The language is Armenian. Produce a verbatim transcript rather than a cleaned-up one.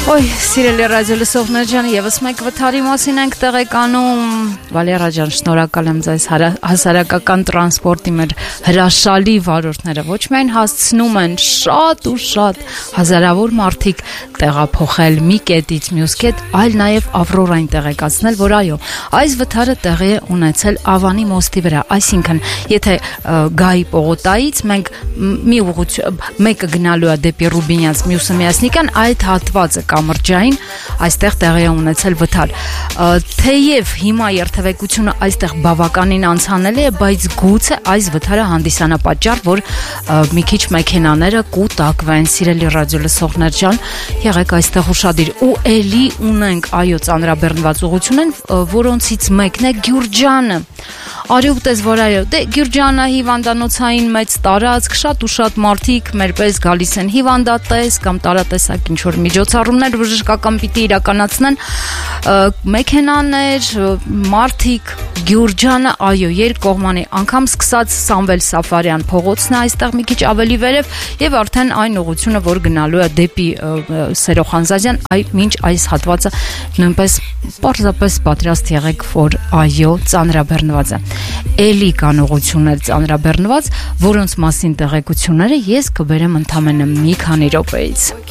Ոյ, սիրելի ռադիո լսողներ ջան, եւս մեկ վթարի մասին ենք տեղեկանում։ Վալերա ջան, շնորհակալ եմ ձեզ հասարակական տրանսպորտի մեր հրաշալի վարորդները ոչ միայն հասցնում են շատ ու շատ հազարավոր մարդիկ տեղափոխել մի կետից մյուս կետ, այլ նաեւ Ավրորային տեղեկացնել, որ այո, այս վթարը տեղի է ունեցել Ավանի մոստի վրա, այսինքն, եթե Գայի պողոտայից մենք մի ուղղություն մեկը գնալու է դեպի Ռուբինյանց, մյուսը Միասնիկյան, այդ հատվածը կամրջային այստեղ տեղի է ունեցել վթար։ Թեև հիմա երթևեկությունը այստեղ բավականին անցանելի է, բայց գուցե այս վթարը հանդիսանա պատճառ, որ մի քիչ մեքենաները կուտակվեն, սիրելի ռադիո լսողներ ջան, եղեք այստեղ ուշադիր։ Ու էլի ունենք այո ծանրաբեռնված ուղղություններ, որոնցից մեկն է Գյուրջանը։ Արի ուտես որ այո, դե Գյուրջանը հիվանդանոցային մեծ տարածք, շատ ու շատ մարդիկ մերպես գալիս են հիվանդատես կամ տարատեսակ ինչ որ միջոցառումներ բժշկական պիտի իրականացնեն, մեքենաներ, մարդիկ, Գյուրջանը, այո, երկկողմանի, անգամ սկսած Սամվել Սաֆարյան փողոցն է այստեղ մի քիչ ավելի վերև եւ արդեն այն ուղղությունը, որ գնալու է դեպի Սերոխանզազյան, այ մինչ այս հատվածը նույնպես պարզապես պատրաստ եղեք, որ այո, ծանրաբեռնված է։ Էլի կան ուղղություններ ծանրաբեռնված, որոնց մասին տեղեկությունները ես կբերեմ ընդամենը մի քանի րոպեից։